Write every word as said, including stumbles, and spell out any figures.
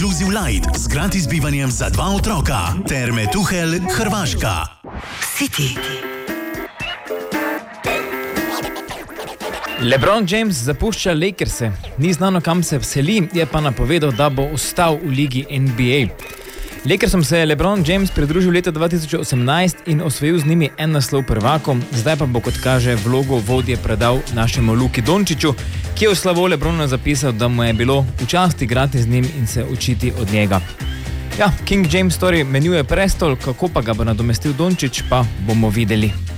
Inclusive Light z gratis bivanjem za dva otroka. Terme Tuhelj, Hrvaška. City. LeBron James zapušča Lakerse. Ni znano, kam se veseli, je pa napovedal, da bo ostal v ligi N B A. Lakersom se je LeBron James pridružil leta dva tisoč osemnajst in osvojil z njimi en naslov prvakov, zdaj pa bo, kot kaže, vlogo vodje predal našemu Luki Dončiću, ki je v slavo LeBrona zapisal, da mu je bilo v čast igrati z njim in se učiti od njega. Ja, King James torej menjuje prestol, kako pa ga bo nadomestil Dončić, pa bomo videli.